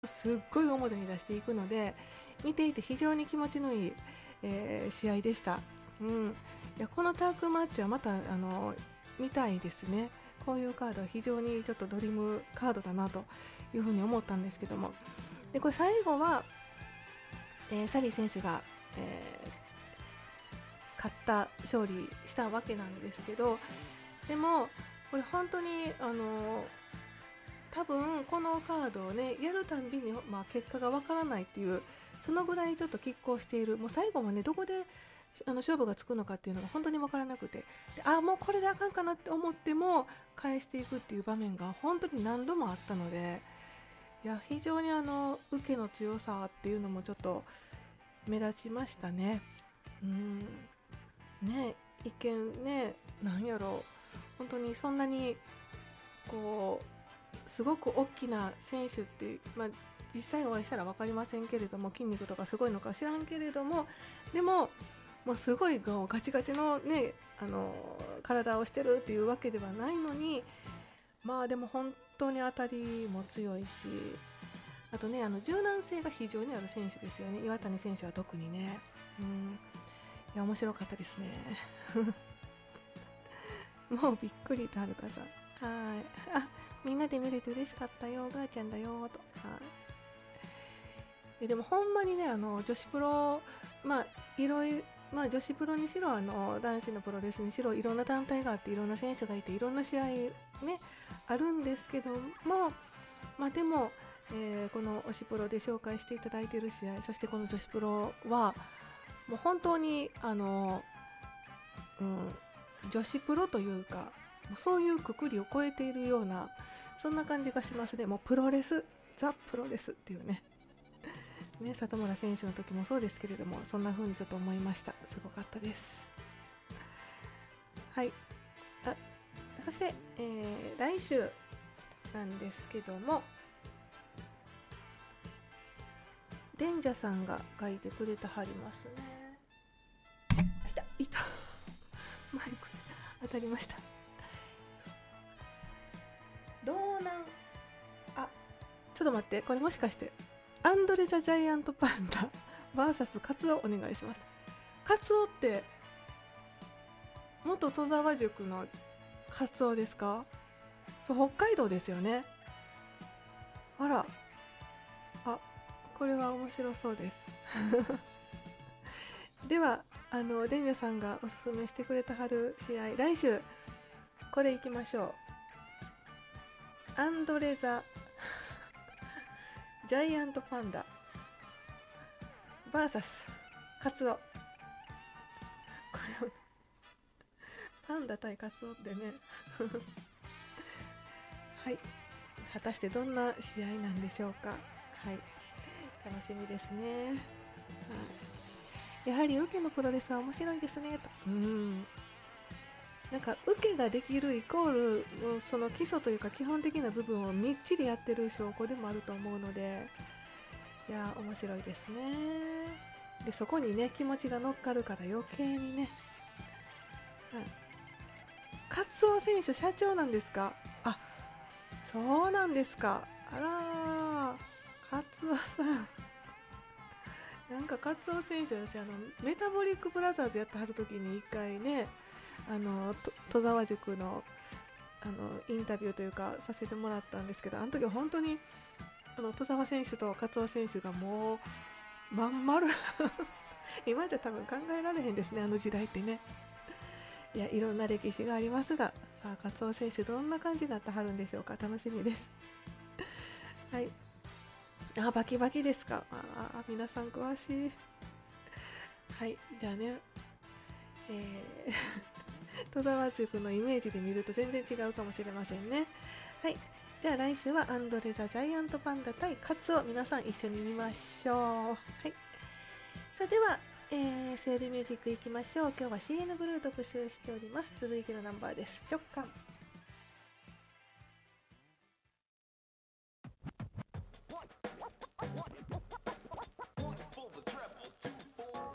すっごい表に出していくので、見ていて非常に気持ちのいい、試合でした。うん、いやこのタッグマッチはまた見たいですね。こういうカードは非常にちょっとドリームカードだなというふうに思ったんですけども、でこれ最後は、サリー選手が、勝利したわけなんですけど、でもこれ本当に多分このカードをねやるたんびに、結果がわからないっていう、そのぐらいちょっと拮抗している。もう最後はねどこで勝負がつくのかっていうのが本当にわからなくて、でもうこれであかんかなって思っても返していくっていう場面が本当に何度もあったので、いや非常に受けの強さっていうのもちょっと目立ちましたね。うんね、一見ね、なんやろう、本当にそんなにこうすごく大きな選手って、実際お会いしたら分かりませんけれども、筋肉とかすごいのか知らんけれども、でももうすごいガチガチのね、体をしてるっていうわけではないのに、でも本当に当たりも強いし、あとね、柔軟性が非常にある選手ですよね。岩谷選手は特にね。いや面白かったですね。もうびっくりとはるかさん、はい、みんなで見れて嬉しかったよ、おばあちゃんだよと。でもほんまにね、女子プロ、いろいろ、女子プロにしろ男子のプロレスにしろ、いろんな団体があっていろんな選手がいていろんな試合ねあるんですけども、でも、この推しプロで紹介していただいている試合、そしてこの女子プロはもう本当に女子プロというか、そういうくくりを超えているような、そんな感じがしますね。もうプロレス、ザ・プロレスっていうね、里村選手の時もそうですけれども、そんな風にちょっと思いました。すごかったです。はい。そして、来週なんですけども、デンジャさんが書いてくれてはりますね。いたマイク当たりました。道南、ちょっと待って、これもしかしてアンドレ・ザ・ジャイアント・パンダ VS カツオお願いします。カツオって元戸沢塾のカツオですか？そう、北海道ですよね。あら、これは面白そうです。ではレンジャさんがおすすめしてくれたはる試合、来週これいきましょう。アンドレ・ザ・ジャイアント・パンダ VS カツオ。これをパンダ対カツオってねはい、果たしてどんな試合なんでしょうか。はい、楽しみですね。はい、やはり受けのプロレスは面白いですねと。なんか受けができるイコールその基礎というか基本的な部分をみっちりやってる証拠でもあると思うので、いや面白いですね。でそこにね気持ちが乗っかるから余計にね、カツオ選手社長なんですか？そうなんですか。あらカツオさんなんかカツオ選手は私メタボリックブラザーズやってはる時に一回ね戸沢塾のインタビューというかさせてもらったんですけど、あの時は本当に戸沢選手とカツオ選手がもうまん丸今じゃ多分考えられへんですね、あの時代ってね。いやいろんな歴史がありますが、さあカツオ選手どんな感じになってはるんでしょうか。楽しみです。はい、バキバキですか。皆さん詳しい。はい、じゃあね、戸沢塾のイメージで見ると全然違うかもしれませんね。はい、じゃあ来週はアンドレ・ザ・ジャイアント・パンダ対カツオ、皆さん一緒に見ましょう。はい、さあでは、セールミュージックいきましょう。今日は CN ブルー特集しております。続いてのナンバーです。直感。